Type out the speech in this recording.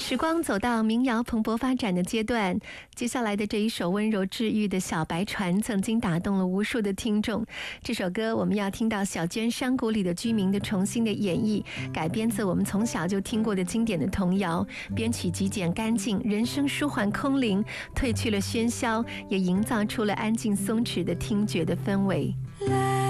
时光走到民谣蓬勃发展的阶段，接下来的这一首温柔治愈的小白船曾经打动了无数的听众。这首歌我们要听到小娟山谷里的居民的重新的演绎，改编自我们从小就听过的经典的童谣，编曲极简干净，人声舒缓空灵，褪去了喧嚣，也营造出了安静松弛的听觉的氛围。